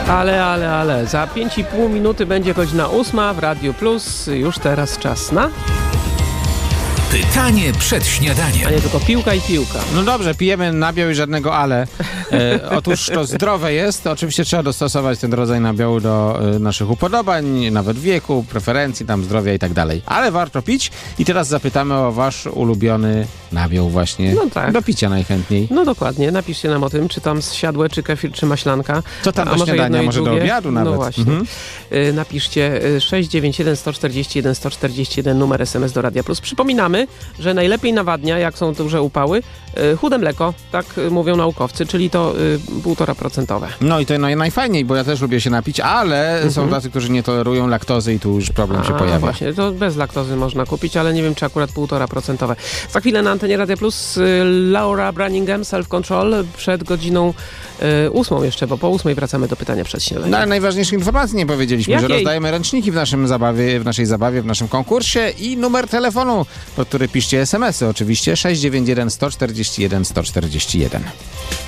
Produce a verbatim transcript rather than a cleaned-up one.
Ale, ale, ale, za pięć i pół minuty będzie godzina ósma w Radiu Plus. Już teraz czas na... Pytanie przed śniadaniem. A nie tylko piłka i piłka. No dobrze, pijemy nabiał i żadnego ale. E, otóż to zdrowe jest. Oczywiście trzeba dostosować ten rodzaj nabiału do e, naszych upodobań, nawet wieku, preferencji, tam zdrowia i tak dalej. Ale warto pić i teraz zapytamy o wasz ulubiony nabiał właśnie. No tak. Do picia najchętniej. No dokładnie, napiszcie nam o tym, czy tam zsiadłe, czy kefir, czy maślanka. Co tam A do może śniadania, jedno i może do drugie? obiadu nawet. No właśnie. Mhm. Y, napiszcie y, sześć dziewięć jeden sto czterdzieści jeden sto czterdzieści jeden numer S M S do Radia Plus. Przypominamy, że najlepiej nawadnia, jak są duże upały, y, chude mleko, tak y, mówią naukowcy, czyli to półtora procentowe. No i to naj, najfajniej, bo ja też lubię się napić, ale Mhm. są tacy, którzy nie tolerują laktozy i tu już problem się A, pojawia. właśnie, to bez laktozy można kupić, ale nie wiem, czy akurat półtora procentowe. Za chwilę na antenie Radia Plus y, Laura Branningham, Self Control, przed godziną y, ósmą jeszcze, bo po ósmej wracamy do pytania przed śniadaniem. No ale najważniejszych informacji nie powiedzieliśmy, Jakiej? że rozdajemy ręczniki w naszym zabawie, w naszej zabawie, w naszym konkursie i numer telefonu, pod który piszcie es em esy oczywiście sześć dziewięć jeden sto czterdzieści jeden sto czterdzieści jeden.